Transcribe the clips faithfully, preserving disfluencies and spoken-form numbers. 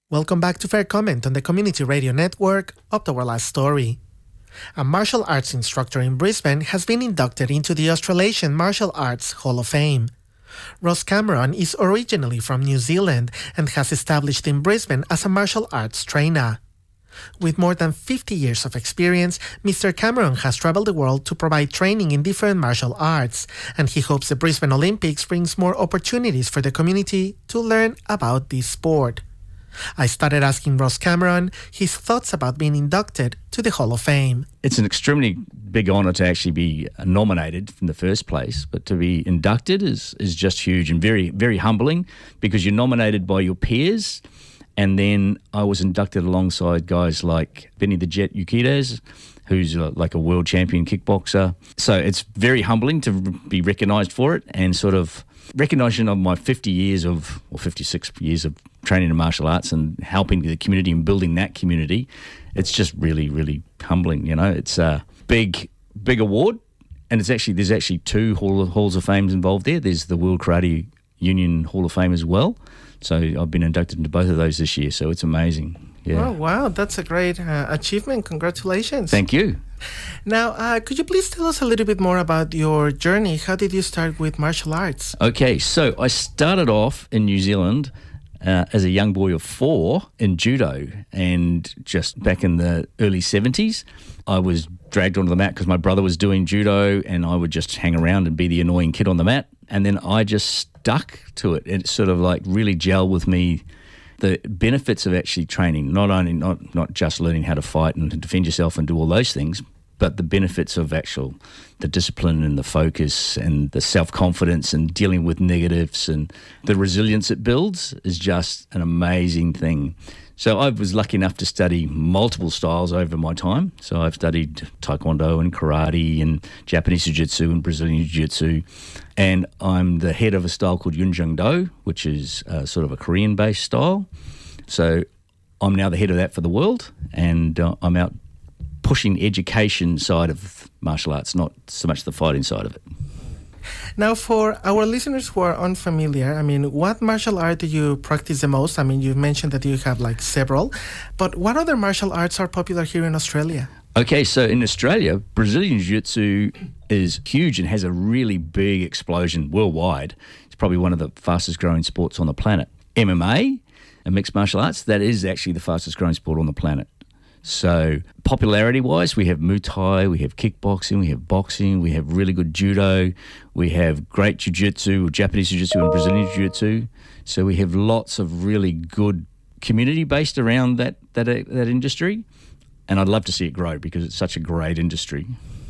Welcome back to Fair Comment on the Community Radio Network of Our Last Story. A martial arts instructor in Brisbane has been inducted into the Australasian Martial Arts Hall of Fame. Ross Cameron is originally from New Zealand and has established in Brisbane as a martial arts trainer. With more than fifty years of experience, Mister Cameron has traveled the world to provide training in different martial arts, and he hopes the Brisbane Olympics brings more opportunities for the community to learn about this sport. I started asking Ross Cameron his thoughts about being inducted to the Hall of Fame. It's an extremely big honour to actually be nominated in the first place, but to be inducted is, is just huge and very, very humbling because you're nominated by your peers. And then I was inducted alongside guys like Benny the Jet Urquidez, who's uh, like a world champion kickboxer. So it's very humbling to be recognised for it and sort of recognition of my fifty years of, or fifty-six years of training in martial arts and helping the community and building that community. It's just really, really humbling, you know. It's a big, big award, and it's actually there's actually two Hall of, Halls of Fame involved there. There's the World Karate Union Hall of Fame as well. So I've been inducted into both of those this year, so it's amazing. Yeah. Oh, wow, that's a great uh, achievement. Congratulations. Thank you. Now, uh, could you please tell us a little bit more about your journey? How did you start with martial arts? Okay, so I started off in New Zealand uh, as a young boy of four in judo, and just back in the early seventies, I was dragged onto the mat because my brother was doing judo, and I would just hang around and be the annoying kid on the mat. And then I just stuck to it. It sort of like really gelled with me. The benefits of actually training, not only not, not just learning how to fight and to defend yourself and do all those things, but the benefits of actual, the discipline and the focus and the self-confidence and dealing with negatives and the resilience it builds is just an amazing thing. So I was lucky enough to study multiple styles over my time. So I've studied Taekwondo and Karate and Japanese Jiu-Jitsu and Brazilian Jiu-Jitsu. And I'm the head of a style called Yun Jung Do, which is uh, sort of a Korean-based style. So I'm now the head of that for the world, and uh, I'm out pushing education side of martial arts, not so much the fighting side of it. Now, for our listeners who are unfamiliar, I mean, what martial art do you practice the most? I mean, you've mentioned that you have like several, but what other martial arts are popular here in Australia? Okay, so in Australia, Brazilian Jiu-Jitsu is huge and has a really big explosion worldwide. It's probably one of the fastest growing sports on the planet. M M A, and mixed martial arts, that is actually the fastest growing sport on the planet. So popularity-wise, we have Muay Thai, we have kickboxing, we have boxing, we have really good judo, we have great jiu-jitsu, Japanese jiu-jitsu and Brazilian jiu-jitsu. So we have lots of really good community based around that, that, that industry. And I'd love to see it grow because it's such a great industry.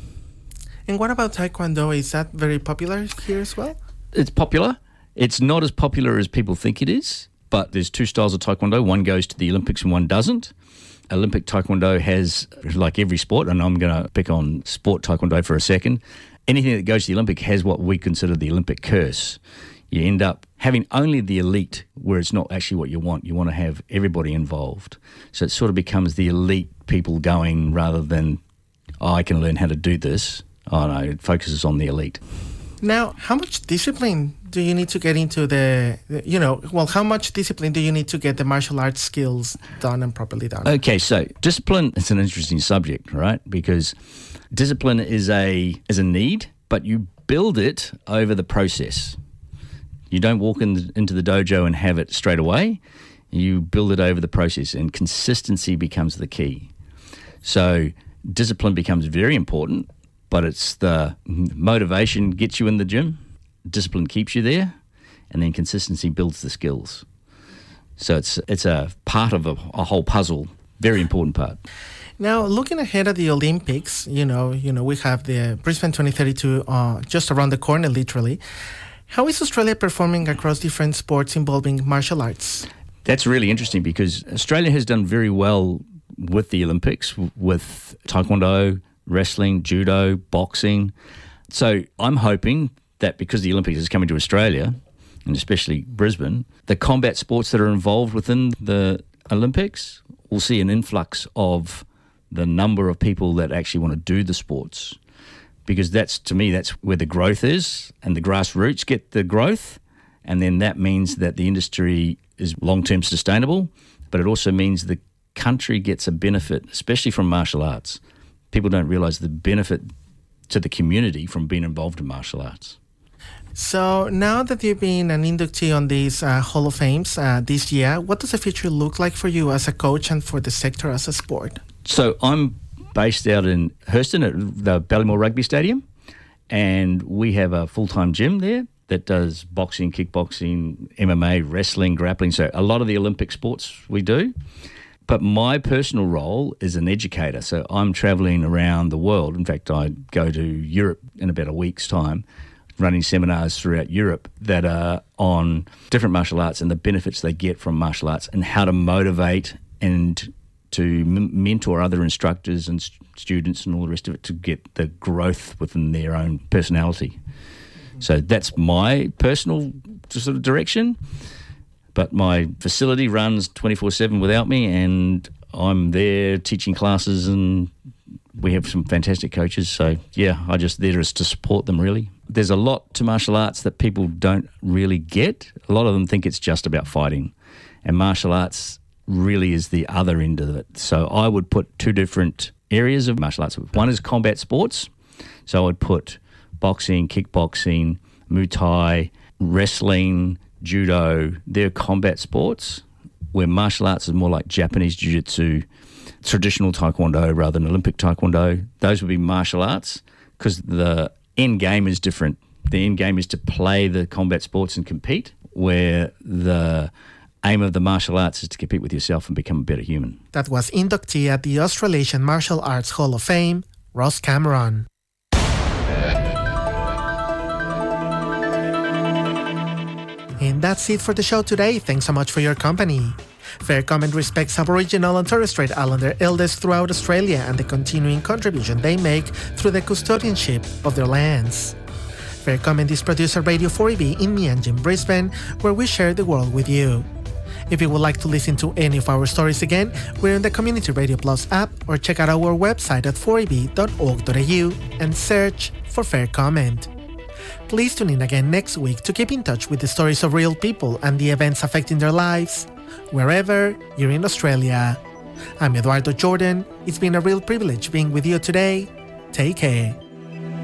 And what about Taekwondo? Is that very popular here as well? It's popular. It's not as popular as people think it is, but there's two styles of Taekwondo. One goes to the Olympics and one doesn't. Olympic Taekwondo has, like every sport, and I'm going to pick on sport Taekwondo for a second, anything that goes to the Olympic has what we consider the Olympic curse. You end up having only the elite where it's not actually what you want. You want to have everybody involved. So it sort of becomes the elite people going rather than, oh, I can learn how to do this. Oh, no, it focuses on the elite. Now, how much discipline do you need to get into the, you know, well, how much discipline do you need to get the martial arts skills done and properly done? Okay, so discipline is an interesting subject, right? Because discipline is a is a need, but you build it over the process. You don't walk in the, into the dojo and have it straight away. You build it over the process, and consistency becomes the key. So discipline becomes very important, but it's the motivation gets you in the gym, discipline keeps you there, and then consistency builds the skills. So it's it's a part of a, a whole puzzle, very important part. Now, looking ahead at the Olympics, you know, you know, we have the Brisbane twenty thirty-two uh, just around the corner, literally. How is Australia performing across different sports involving martial arts? That's really interesting because Australia has done very well with the Olympics, with Taekwondo, wrestling, judo, boxing. So I'm hoping that because the Olympics is coming to Australia, and especially Brisbane, the combat sports that are involved within the Olympics will see an influx of the number of people that actually want to do the sports. Because that's, to me, that's where the growth is, and the grassroots get the growth, and then that means that the industry is long-term sustainable, but it also means the country gets a benefit, especially from martial arts. People don't realise the benefit to the community from being involved in martial arts. So now that you've been an inductee on these uh, Hall of Fames uh, this year, what does the future look like for you as a coach and for the sector as a sport? So I'm based out in Hurston at the Ballymore Rugby Stadium, and we have a full-time gym there that does boxing, kickboxing, M M A, wrestling, grappling, so a lot of the Olympic sports we do. But my personal role is an educator, so I'm travelling around the world. In fact, I go to Europe in about a week's time, running seminars throughout Europe that are on different martial arts and the benefits they get from martial arts and how to motivate and to m- mentor other instructors and st- students and all the rest of it to get the growth within their own personality. So that's my personal sort of direction. But my facility runs twenty-four seven without me, and I'm there teaching classes, and we have some fantastic coaches. So, yeah, I just there is to support them, really. There's a lot to martial arts that people don't really get. A lot of them think it's just about fighting, and martial arts really is the other end of it. So I would put two different areas of martial arts. One is combat sports. So I would put boxing, kickboxing, Muay Thai, wrestling, judo. They're combat sports, where martial arts is more like Japanese jiu-jitsu, traditional taekwondo rather than Olympic taekwondo. Those would be martial arts because the end game is different. The end game is to play the combat sports and compete, where the aim of the martial arts is to compete with yourself and become a better human. That was inductee at the Australasian Martial Arts Hall of Fame, Ross Cameron. And that's it for the show today. Thanks so much for your company. Fair Comment respects Aboriginal and Torres Strait Islander elders throughout Australia and the continuing contribution they make through the custodianship of their lands. Fair Comment is produced at Radio four E B in Meanjin, Brisbane, where we share the world with you. If you would like to listen to any of our stories again, we're in the Community Radio Plus app, or check out our website at four e b dot org dot a u and search for Fair Comment. Please tune in again next week to keep in touch with the stories of real people and the events affecting their lives, wherever you're in Australia. I'm Eduardo Jordan. It's been a real privilege being with you today. Take care.